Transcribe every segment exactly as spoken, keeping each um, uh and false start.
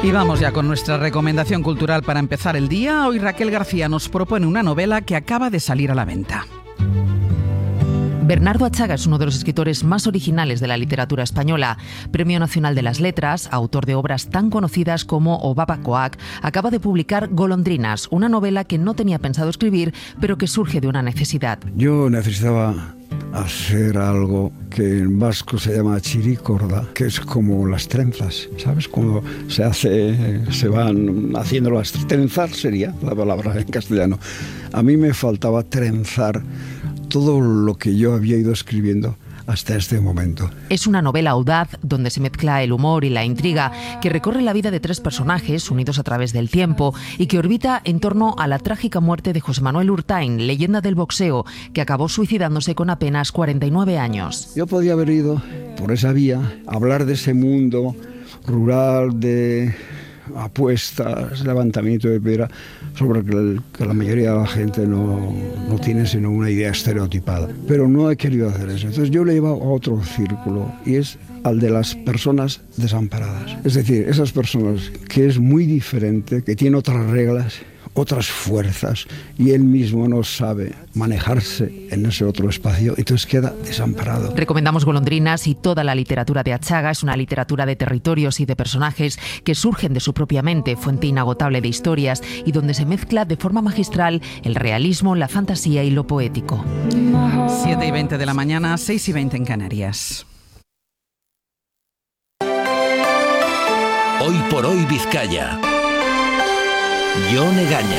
Y vamos ya con nuestra recomendación cultural para empezar el día. Hoy Raquel García nos propone una novela que acaba de salir a la venta. Bernardo Atxaga es uno de los escritores más originales de la literatura española. Premio Nacional de las Letras, autor de obras tan conocidas como Obabakoak, acaba de publicar Golondrinas, una novela que no tenía pensado escribir, pero que surge de una necesidad. Yo necesitaba hacer algo que en vasco se llama chiricorda, que es como las trenzas, ¿sabes? Cuando se hace, se van haciendo las trenzar, sería la palabra en castellano. A mí me faltaba trenzar todo lo que yo había ido escribiendo hasta este momento. Es una novela audaz donde se mezcla el humor y la intriga, que recorre la vida de tres personajes unidos a través del tiempo y que orbita en torno a la trágica muerte de José Manuel Urtain, leyenda del boxeo, que acabó suicidándose con apenas cuarenta y nueve años. Yo podía haber ido por esa vía, hablar de ese mundo rural, de apuestas, levantamiento de piedra, sobre que, el, que la mayoría de la gente no, no tiene sino una idea estereotipada. Pero no he querido hacer eso. Entonces yo le he llevado a otro círculo, y es al de las personas desamparadas. Es decir, esas personas que es muy diferente, que tienen otras reglas, otras fuerzas, y él mismo no sabe manejarse en ese otro espacio, entonces queda desamparado. Recomendamos Golondrinas, y toda la literatura de Atxaga es una literatura de territorios y de personajes que surgen de su propia mente, fuente inagotable de historias, y donde se mezcla de forma magistral el realismo, la fantasía y lo poético. siete y veinte de la mañana, seis y veinte en Canarias. Hoy por hoy Vizcaya. Jon Egaña.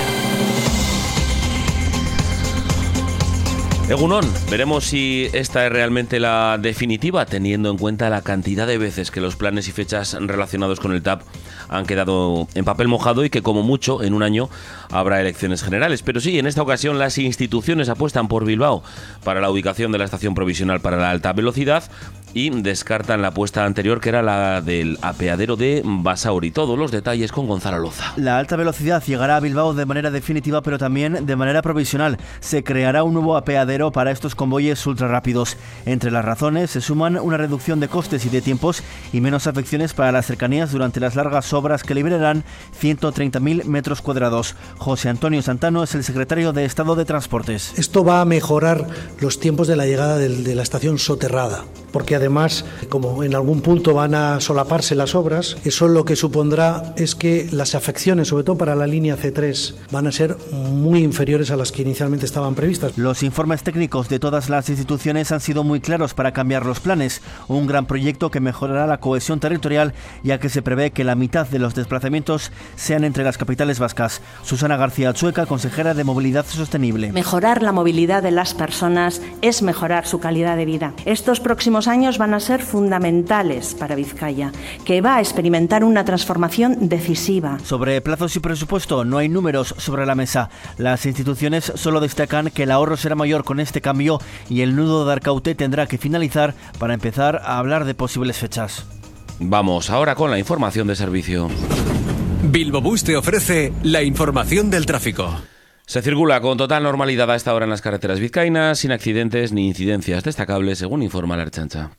Egunon, veremos si esta es realmente la definitiva, teniendo en cuenta la cantidad de veces que los planes y fechas relacionados con el T A P han quedado en papel mojado y que como mucho en un año habrá elecciones generales. Pero sí, en esta ocasión las instituciones apuestan por Bilbao para la ubicación de la estación provisional para la alta velocidad y descartan la apuesta anterior, que era la del apeadero de Basauri. Todos los detalles con Gonzalo Loza. La alta velocidad llegará a Bilbao de manera definitiva, pero también de manera provisional. Se creará un nuevo apeadero para estos convoyes ultrarrápidos. Entre las razones se suman una reducción de costes y de tiempos y menos afecciones para las cercanías durante las largas obras que liberarán ciento treinta mil metros cuadrados. José Antonio Santano es el secretario de Estado de Transportes. Esto va a mejorar los tiempos de la llegada de, de la estación soterrada, porque además, como en algún punto van a solaparse las obras, eso lo que supondrá es que las afecciones, sobre todo para la línea C tres, van a ser muy inferiores a las que inicialmente estaban previstas. Los informes técnicos de todas las instituciones han sido muy claros para cambiar los planes. Un gran proyecto que mejorará la cohesión territorial, ya que se prevé que la mitad de los desplazamientos sean entre las capitales vascas. Susana García Alchueca, consejera de Movilidad Sostenible. Mejorar la movilidad de las personas es mejorar su calidad de vida. Estos próximos años van a ser fundamentales para Vizcaya, que va a experimentar una transformación decisiva. Sobre plazos y presupuesto no hay números sobre la mesa. Las instituciones solo destacan que el ahorro será mayor con este cambio y el nudo de Arcaute tendrá que finalizar para empezar a hablar de posibles fechas. Vamos ahora con la información de servicio. Bilbobús te ofrece la información del tráfico. Se circula con total normalidad a esta hora en las carreteras vizcaínas, sin accidentes ni incidencias destacables, según informa la Ertzaintza.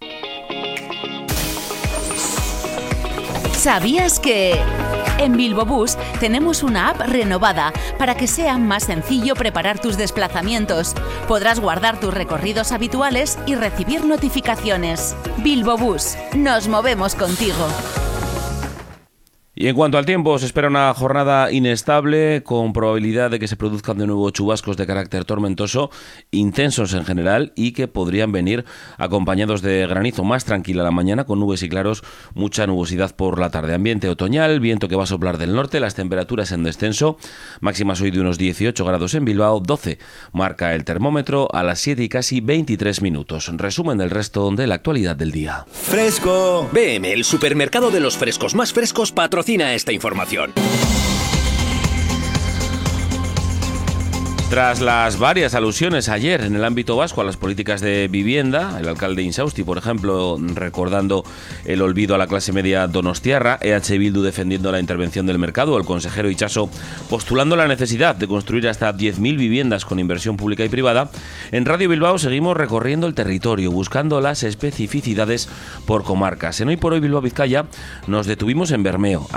¿Sabías que en Bilbobús tenemos una app renovada para que sea más sencillo preparar tus desplazamientos? Podrás guardar tus recorridos habituales y recibir notificaciones. Bilbobús, nos movemos contigo. Y en cuanto al tiempo, se espera una jornada inestable, con probabilidad de que se produzcan de nuevo chubascos de carácter tormentoso, intensos en general, y que podrían venir acompañados de granizo. Más tranquila la mañana, con nubes y claros, mucha nubosidad por la tarde. Ambiente otoñal, viento que va a soplar del norte, las temperaturas en descenso, máximas hoy de unos dieciocho grados en Bilbao, doce marca el termómetro a las siete y casi veintitrés minutos. Resumen del resto de la actualidad del día. ¡Fresco! B M, el supermercado de los frescos más frescos, patrocina esta información. Tras las varias alusiones ayer en el ámbito vasco a las políticas de vivienda, el alcalde Insausti, por ejemplo, recordando el olvido a la clase media donostiarra, E H Bildu defendiendo la intervención del mercado, el consejero Itxaso postulando la necesidad de construir hasta diez mil viviendas con inversión pública y privada, en Radio Bilbao seguimos recorriendo el territorio, buscando las especificidades por comarcas. En Hoy por Hoy Bilbao Vizcaya nos detuvimos en Bermeo.